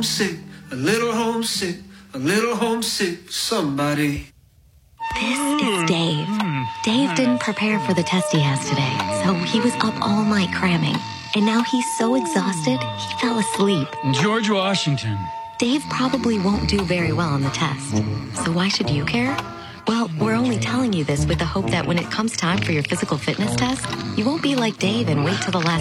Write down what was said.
homesick, a little homesick, a little homesick for somebody. This is Dave. Dave didn't prepare for the test he has today, so he was up all night cramming. And now he's so exhausted, he fell asleep. George Washington. Dave probably won't do very well on the test. So why should you care? Well, we're only telling you this with the hope that when it comes time for your physical fitness test, you won't be like Dave and wait till the last